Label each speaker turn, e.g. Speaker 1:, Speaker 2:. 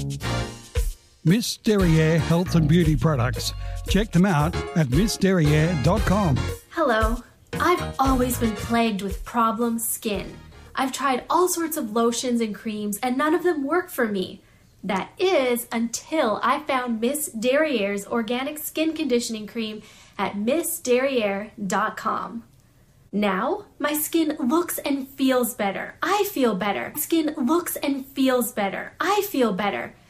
Speaker 1: Miss Derriere Health and Beauty Products. Check them out at missderriere.com.
Speaker 2: Hello. I've always been plagued with problem skin. I've tried all sorts of lotions and creams and none of them work for me. That is until I found Miss Derriere's organic skin conditioning cream at missderriere.com. Now, my skin looks and feels better. I feel better. Skin looks and feels better. I feel better.